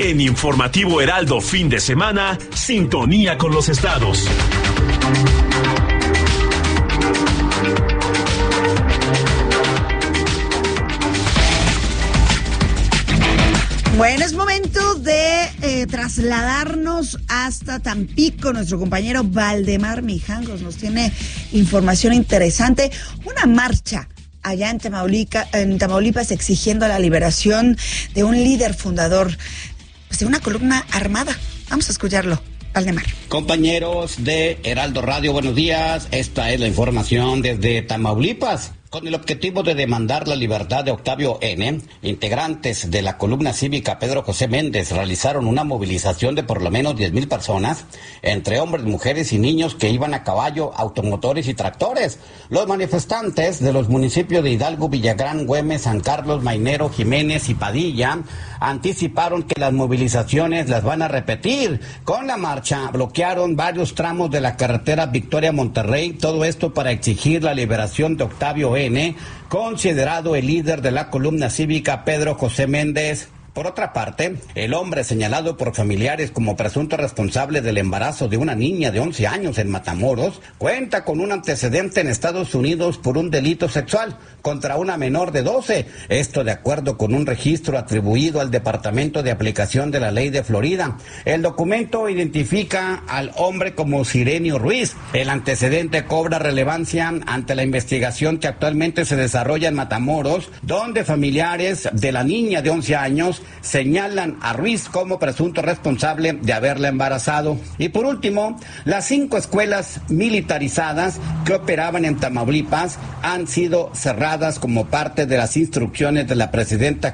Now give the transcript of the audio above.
En Informativo Heraldo Fin de Semana, sintonía con los estados. Bueno, es momento de trasladarnos hasta Tampico. Nuestro compañero Valdemar Mijangos nos tiene información interesante. Una marcha allá en Tamaulipas exigiendo la liberación de un líder fundador de una columna armada. Vamos a escucharlo. Valdemar. Compañeros de Heraldo Radio, buenos días. Esta es la información desde Tamaulipas. Con el objetivo de demandar la libertad de Octavio N., integrantes de la columna cívica Pedro José Méndez realizaron una movilización de por lo menos 10,000 personas, entre hombres, mujeres y niños que iban a caballo, automotores y tractores. Los manifestantes de los municipios de Hidalgo, Villagrán, Güemes, San Carlos, Mainero, Jiménez y Padilla anticiparon que las movilizaciones las van a repetir. Con la marcha bloquearon varios tramos de la carretera Victoria-Monterrey, todo esto para exigir la liberación de Octavio N., considerado el líder de la columna cívica Pedro José Méndez. Por otra parte, el hombre señalado por familiares como presunto responsable del embarazo de una niña de 11 años en Matamoros, cuenta con un antecedente en Estados Unidos por un delito sexual contra una menor de 12. Esto de acuerdo con un registro atribuido al Departamento de Aplicación de la Ley de Florida. El documento identifica al hombre como Sirenio Ruiz. El antecedente cobra relevancia ante la investigación que actualmente se desarrolla en Matamoros, donde familiares de la niña de 11 años señalan a Ruiz como presunto responsable de haberla embarazado. Y por último, las 5 escuelas militarizadas que operaban en Tamaulipas han sido cerradas como parte de las instrucciones de la presidenta